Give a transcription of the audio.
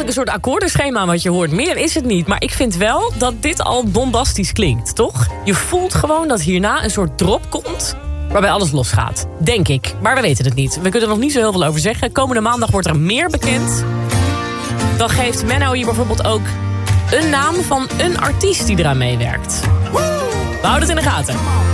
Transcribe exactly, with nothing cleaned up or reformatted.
eigenlijk een soort akkoordenschema wat je hoort. Meer is het niet. Maar ik vind wel dat dit al bombastisch klinkt, toch? Je voelt gewoon dat hierna een soort drop komt waarbij alles losgaat. Denk ik. Maar we weten het niet. We kunnen er nog niet zo heel veel over zeggen. Komende maandag wordt er meer bekend. Dan geeft Menno hier bijvoorbeeld ook een naam van een artiest die eraan meewerkt. We houden het in de gaten.